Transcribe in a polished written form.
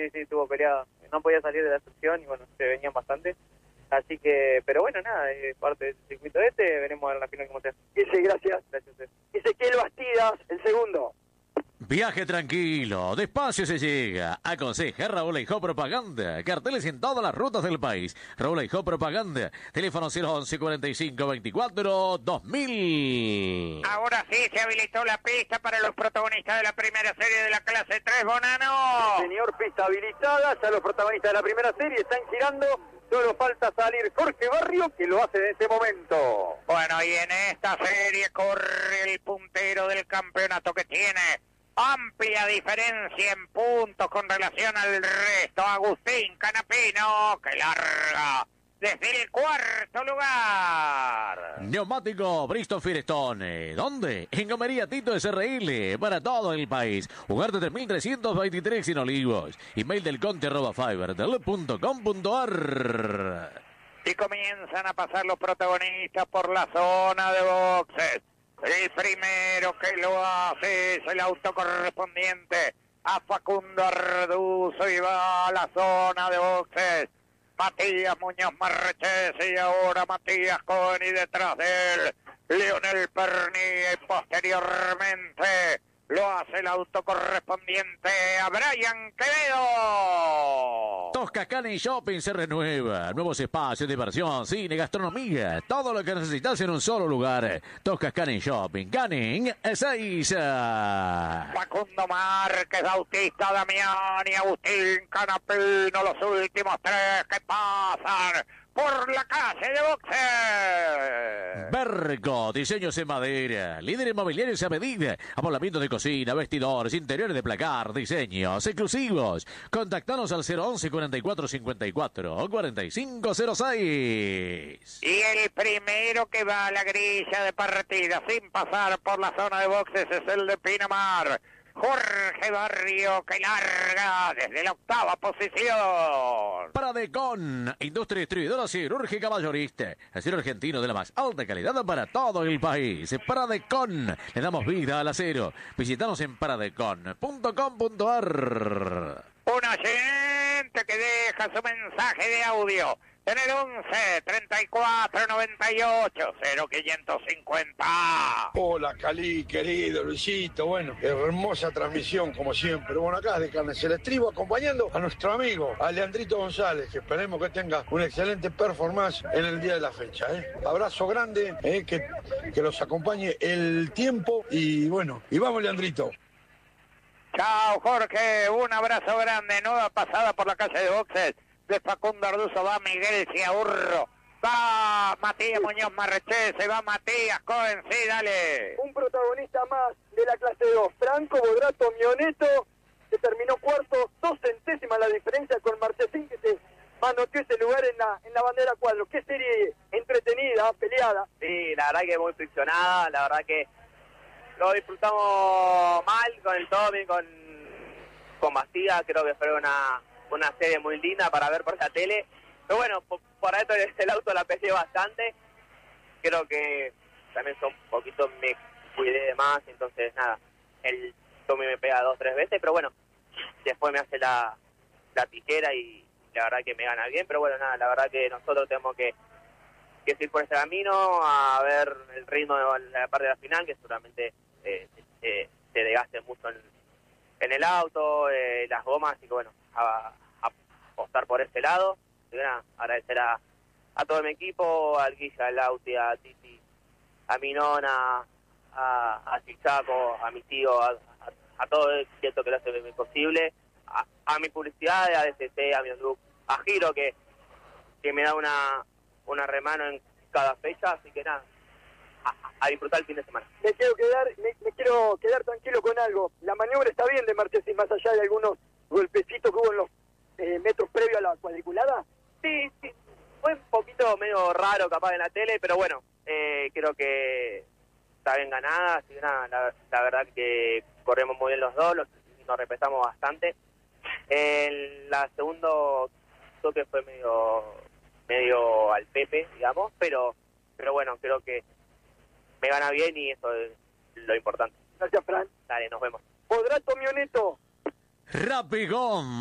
sí, estuvo peleado. No podía salir de la sección y bueno, se venían bastante. Así que, pero bueno, nada, es parte del circuito veremos a la final cómo sea. Dice, gracias. Gracias. Ezequiel Bastidas, el segundo. Viaje tranquilo, despacio se llega. Aconseja Raúl Eijó Propaganda. Carteles en todas las rutas del país. Raúl Eijó Propaganda. Teléfono 011 45 24 2000. Ahora sí se habilitó la pista para los protagonistas de la primera serie de la clase 3, Bonano. Señor, pista habilitada. Ya los protagonistas de la primera serie están girando. Solo falta salir Jorge Barrio, que lo hace en este momento. Bueno, y en esta serie corre el puntero del campeonato, que tiene amplia diferencia en puntos con relación al resto. Agustín Canapino, que larga desde el cuarto lugar. Neumático Bristol Firestone. ¿Dónde? En Gomería Tito SRL. Para todo el país. Jugar de 3323 en Olivos. Email del conte@fibertel.com.ar. Y comienzan a pasar los protagonistas por la zona de boxes. El primero que lo hace es el auto correspondiente a Facundo Arduzo y va a la zona de boxes. Matías Muñoz Marchese y ahora Matías Cohen, y detrás de él Leonel Perni, y posteriormente lo hace el auto correspondiente a Brian Quevedo. Tosca Canning Shopping se renueva. Nuevos espacios de diversión, cine, gastronomía. Todo lo que necesitas en un solo lugar. Tosca Canning Shopping. Canning Ezeiza. Facundo Márquez, Bautista Damián y Agustín Canapino, los últimos tres que pasan por la calle de boxeo. Berco, diseños en madera, líder inmobiliarios a medida, amoblamiento de cocina, vestidores, interiores de placar, diseños exclusivos. Contactanos al 011 44 54 4506. Y el primero que va a la grilla de partida sin pasar por la zona de boxes es el de Pinamar, Jorge Barrio, que larga desde la octava posición. Paradecon, industria distribuidora cirúrgica mayorista. Acero argentino de la más alta calidad para todo el país. Paradecon, le damos vida al acero. Visítanos en paradecon.com.ar. Un oyente que deja su mensaje de audio en el 11 34 98 0550. Hola, Cali, querido Luisito. Bueno, hermosa transmisión como siempre. Bueno, acá de Carnes el Estribo, acompañando a nuestro amigo, a Leandrito González, que esperemos que tenga una excelente performance en el día de la fecha. Abrazo grande, que los acompañe el tiempo y bueno, y vamos, Leandrito. Chao, Jorge, un abrazo grande. Nueva pasada por la calle de boxes de Facundo Arduzo. Va Miguel Ciaurro, va Matías Muñoz Marchese, va Matías Cohen. Sí, dale. Un protagonista más de la clase 2, Franco Bodrato Mioneto, que terminó cuarto, 2 centésimas la diferencia con Marchesín, que se manoteó ese lugar en la bandera cuadro. Qué serie entretenida, peleada. Sí, la verdad que muy friccionada, la verdad que lo disfrutamos mal con el Tommy, con Bastida. Creo que fue una serie muy linda para ver por la tele. Pero bueno, por esto el auto la peleé bastante. Creo que también un poquito me cuidé de más, entonces nada, el Tommy me pega 2 o 3 veces, pero bueno, después me hace la tijera y la verdad que me gana bien. Pero bueno, nada, la verdad que nosotros tenemos que seguir por ese camino, a ver el ritmo de la parte de la final, que seguramente se desgaste mucho en el auto, las gomas, así que bueno, a apostar por ese lado. Y bueno, agradecer a todo mi equipo, al Guilla, al Lauti, a Titi, a Minona, a Chichaco, a mi tío, a todo el cierto que lo hace posible, a mi publicidad, a DCT, a mi look, a Giro, que me da una remano en cada fecha, así que nada, a disfrutar el fin de semana. Me quiero quedar tranquilo con algo. La maniobra está bien de Marchesín, más allá de algunos golpecitos que hubo en los metros previos a la cuadriculada. Sí, fue un poquito medio raro capaz en la tele, pero bueno, creo que está bien ganada, así que nada, la verdad que corremos muy bien los dos, nos respetamos bastante. La segundo toque fue medio al Pepe, digamos, pero bueno, creo que me gana bien y eso es lo importante. Gracias, Fran. Dale, nos vemos. Bodrato Mioneto. Rapigón.